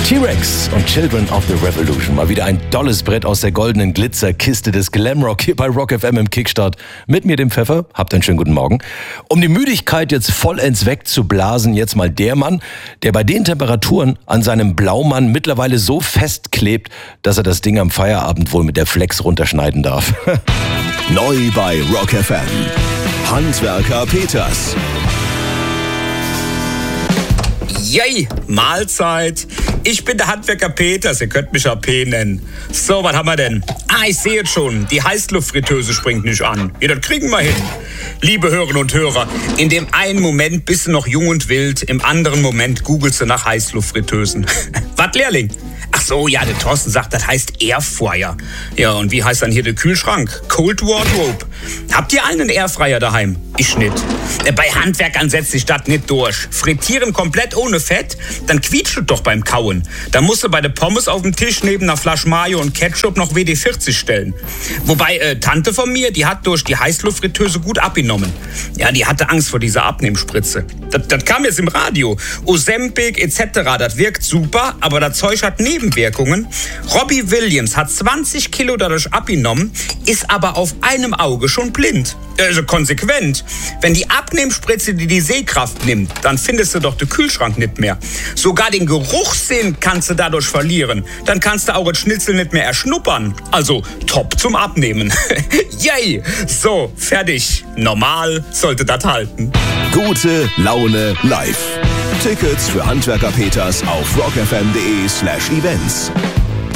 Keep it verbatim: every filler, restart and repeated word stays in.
T-Rex und Children of the Revolution. Mal wieder ein dolles Brett aus der goldenen Glitzerkiste des Glamrock hier bei Rock F M im Kickstart. Mit mir, dem Pfeffer. Habt einen schönen guten Morgen. Um die Müdigkeit jetzt vollends wegzublasen, jetzt mal der Mann, der bei den Temperaturen an seinem Blaumann mittlerweile so festklebt, dass er das Ding am Feierabend wohl mit der Flex runterschneiden darf. Neu bei Rock F M. Handwerker Peters. Yay, Mahlzeit. Ich bin der Handwerker Peters, ihr könnt mich A P nennen. So, was haben wir denn? Ah, ich sehe jetzt schon, die Heißluftfritteuse springt nicht an. Ja, das kriegen wir hin. Liebe Hörerinnen und Hörer, in dem einen Moment bist du noch jung und wild, im anderen Moment googelst du nach Heißluftfritteusen. Was, Lehrling? Ach so, ja, der Thorsten sagt, das heißt Airfryer. Ja, und wie heißt dann hier der Kühlschrank? Cold Wardrobe. Habt ihr einen Airfryer daheim? Ich nicht. Bei Handwerkern setzt sich das nicht durch. Frittieren komplett ohne Fett, dann quietscht es doch beim Kauen. Da musst du bei der Pommes auf dem Tisch neben einer Flasche Mayo und Ketchup noch W D vierzig stellen. Wobei, äh, Tante von mir, die hat durch die Heißluftfritteuse gut abgenommen. Ja, die hatte Angst vor dieser Abnehmspritze. Das, das kam jetzt im Radio. Ozempic et cetera, das wirkt super, aber das Zeug hat Nebenwirkungen. Robbie Williams hat zwanzig Kilo dadurch abgenommen, ist aber auf einem Auge schon blind. Also konsequent. Wenn die Abnehmspritze dir die Sehkraft nimmt, dann findest du doch den Kühlschrank nicht mehr. Sogar den Geruchssinn kannst du dadurch verlieren. Dann kannst du auch das Schnitzel nicht mehr erschnuppern. Also top zum Abnehmen. Yay! So, fertig. Normal sollte das halten. Gute Laune live. Tickets für Handwerker Peters auf rockfm.de slash events.